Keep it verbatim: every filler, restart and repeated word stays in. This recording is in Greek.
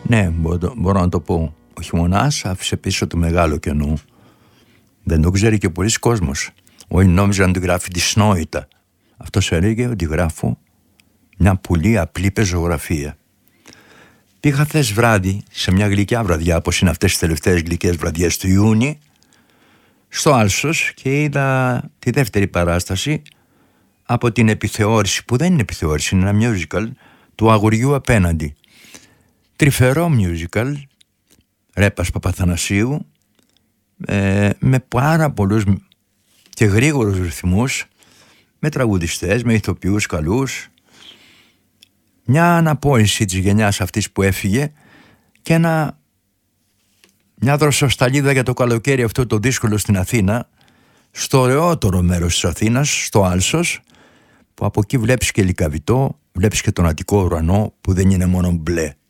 Ναι, μπορώ, μπορώ να το πω. Ο χειμωνάς άφησε πίσω του μεγάλο κενό. Δεν το ξέρει και πολλοί κόσμος. Όλοι νόμιζαν ότι γράφει τη Σνόιτα. Αυτός έλεγε ότι γράφω μια πολύ απλή πεζογραφία. Πήγα χθες βράδυ σε μια γλυκιά βραδιά, όπως είναι αυτές τις τελευταίες γλυκές βραδιές του Ιούνιου, στο Άλσος, και είδα τη δεύτερη παράσταση από την επιθεώρηση, που δεν είναι επιθεώρηση, είναι ένα musical, του Αγοριού Απέναντι. Τρυφερό musical, Ρέπας Παπαθανασίου, ε, με πάρα πολλούς και γρήγορους ρυθμούς, με τραγουδιστές, με ηθοποιούς καλούς, μια αναπόηση της γενιάς αυτής που έφυγε και ένα, μια δροσοσταλίδα για το καλοκαίρι αυτό το δύσκολο στην Αθήνα, στο ωραιότερο μέρος της Αθήνας, στο Άλσος, που από εκεί βλέπεις και Λυκαβητό, βλέπεις και τον Αττικό ουρανό που δεν είναι μόνο μπλε.